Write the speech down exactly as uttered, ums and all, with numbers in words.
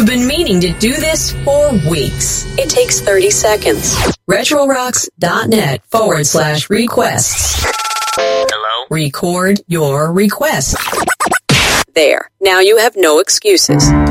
been meaning to do this for weeks. It takes thirty seconds. RetroRocks.net forward slash requests. Hello? Record your request. There. Now you have no excuses.